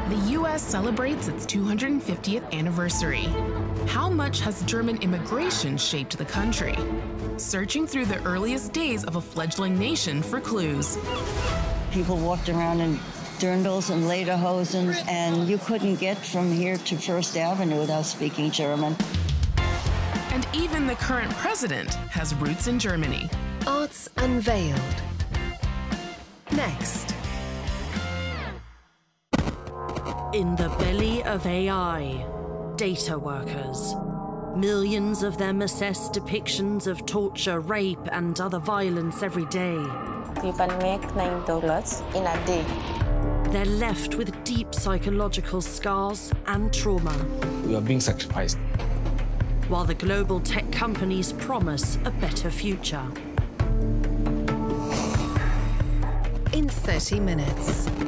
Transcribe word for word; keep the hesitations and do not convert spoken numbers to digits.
The U S celebrates its two hundred fiftieth anniversary. How much has German immigration shaped the country? Searching through the earliest days of a fledgling nation for clues. People walked around in dirndls and lederhosen, and you couldn't get from here to First Avenue without speaking German. And even the current president has roots in Germany. Arts Unveiled. Next. In the belly of A I, data workers. Millions of them assess depictions of torture, rape, and other violence every day. People make nine dollars in a day. They're left with deep psychological scars and trauma. We are being sacrificed. While the global tech companies promise a better future. In thirty minutes.